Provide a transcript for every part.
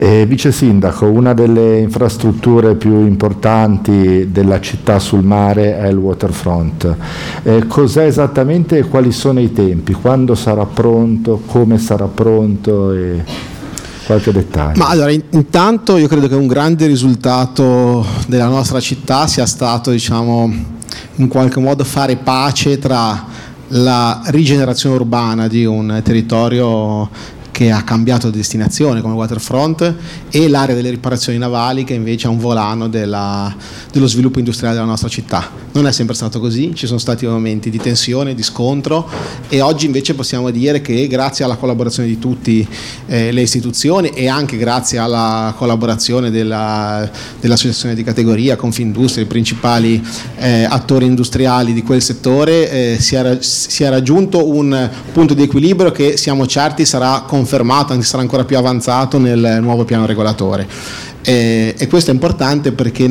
Vice Sindaco, una delle infrastrutture più importanti della città sul mare è il waterfront. Cos'è esattamente e quali sono i tempi? Quando sarà pronto? Come sarà pronto? E qualche dettaglio. Ma allora, intanto io credo che un grande risultato della nostra città sia stato, diciamo, in qualche modo fare pace tra la rigenerazione urbana di un territorio che ha cambiato destinazione come waterfront e l'area delle riparazioni navali, che invece è un volano dello sviluppo industriale della nostra città. Non è sempre stato così, ci sono stati momenti di tensione, di scontro, e oggi invece possiamo dire che grazie alla collaborazione di tutte le istituzioni e anche grazie alla collaborazione dell'associazione di categoria, Confindustria, i principali attori industriali di quel settore, si è raggiunto un punto di equilibrio che siamo certi sarà confermato, anzi sarà ancora più avanzato nel nuovo piano regolatore, e questo è importante perché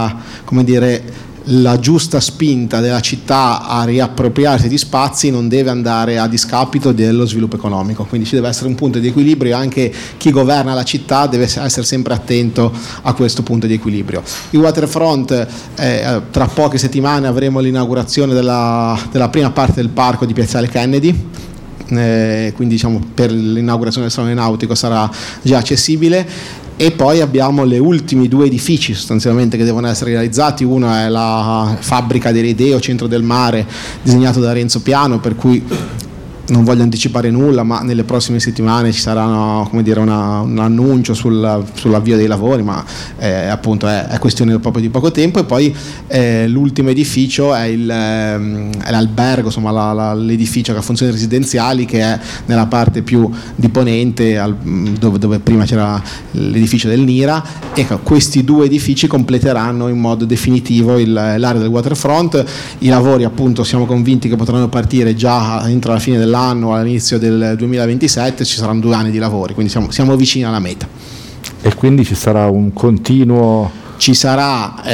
la giusta spinta della città a riappropriarsi di spazi non deve andare a discapito dello sviluppo economico, quindi ci deve essere un punto di equilibrio, e anche chi governa la città deve essere sempre attento a questo punto di equilibrio. Il waterfront, tra poche settimane avremo l'inaugurazione della prima parte del parco di Piazzale Kennedy, quindi diciamo per l'inaugurazione del Salone Nautico sarà già accessibile, e poi abbiamo le ultimi due edifici sostanzialmente che devono essere realizzati. Uno è la fabbrica dell'Ideo, centro del mare, disegnato da Renzo Piano, per cui non voglio anticipare nulla, ma nelle prossime settimane ci sarà un annuncio sull'avvio dei lavori, ma appunto è questione proprio di poco tempo. E poi l'ultimo edificio è l'albergo, insomma l'edificio che ha funzioni residenziali, che è nella parte più di ponente, dove prima c'era l'edificio del NIRA. Ecco, questi due edifici completeranno in modo definitivo l'area del waterfront. I lavori, appunto, siamo convinti che potranno partire già entro la fine dell'anno, all'inizio del 2027, ci saranno 2 anni di lavori, quindi siamo vicini alla meta. E quindi ci sarà un continuo... Ci sarà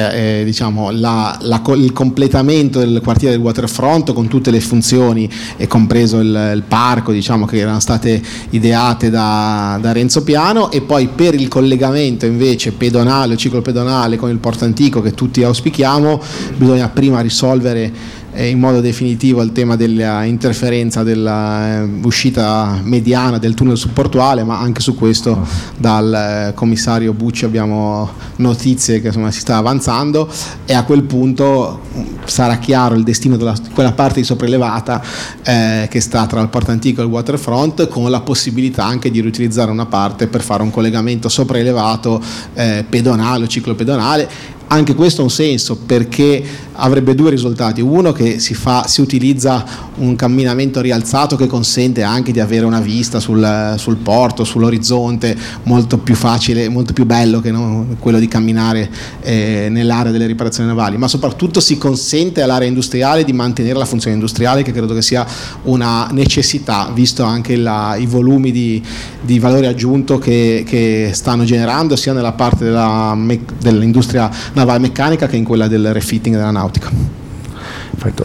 il completamento del quartiere del waterfront con tutte le funzioni, e compreso il parco, diciamo, che erano state ideate da Renzo Piano, e poi per il collegamento invece pedonale o ciclopedonale con il Porto Antico, che tutti auspichiamo, bisogna prima risolvere in modo definitivo il tema della interferenza dell'uscita mediana del tunnel subportuale, ma anche su questo dal commissario Bucci abbiamo notizie che insomma si sta avanzando, e a quel punto sarà chiaro il destino di quella parte di sopraelevata che sta tra il Porto Antico e il waterfront, con la possibilità anche di riutilizzare una parte per fare un collegamento sopraelevato pedonale o ciclopedonale. Anche questo ha un senso, perché avrebbe 2 risultati: uno, che si utilizza un camminamento rialzato che consente anche di avere una vista sul porto, sull'orizzonte, molto più facile, molto più bello che quello di camminare nell'area delle riparazioni navali, ma soprattutto si consente all'area industriale di mantenere la funzione industriale, che credo che sia una necessità, visto anche i volumi di valore aggiunto che stanno generando sia nella parte dell'industria navale meccanica che in quella del refitting della nautica. Perfetto.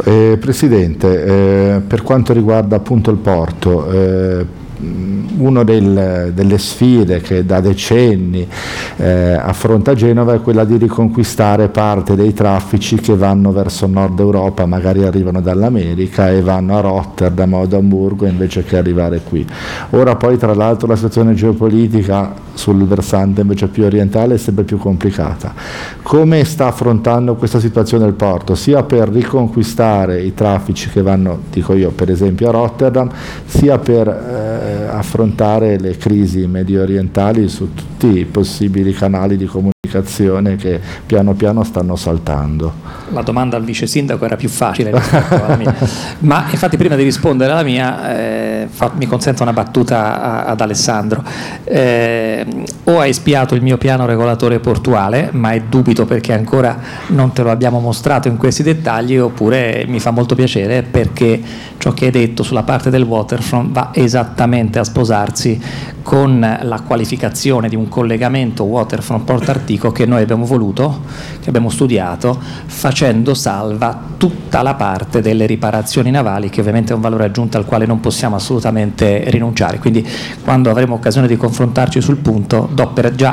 Presidente, per quanto riguarda appunto il porto, una delle sfide che da decenni affronta Genova è quella di riconquistare parte dei traffici che vanno verso Nord Europa, magari arrivano dall'America e vanno a Rotterdam o ad Amburgo invece che arrivare qui. Ora poi, tra l'altro, la situazione geopolitica sul versante invece più orientale è sempre più complicata. Come sta affrontando questa situazione il porto, sia per riconquistare i traffici che vanno, dico io, per esempio a Rotterdam, sia per affrontare le crisi medio orientali su tutti i possibili canali di comunicazione che piano piano stanno saltando? La domanda al vice sindaco era più facile rispetto alla mia, ma infatti prima di rispondere alla mia mi consenta una battuta ad Alessandro. O hai spiato il mio piano regolatore portuale, ma dubito perché ancora non te lo abbiamo mostrato in questi dettagli, oppure mi fa molto piacere perché ciò che hai detto sulla parte del waterfront va esattamente a sposarsi con la qualificazione di un collegamento waterfront Porto politico che noi abbiamo voluto, che abbiamo studiato, facendo salva tutta la parte delle riparazioni navali, che ovviamente è un valore aggiunto al quale non possiamo assolutamente rinunciare. Quindi quando avremo occasione di confrontarci sul punto do per già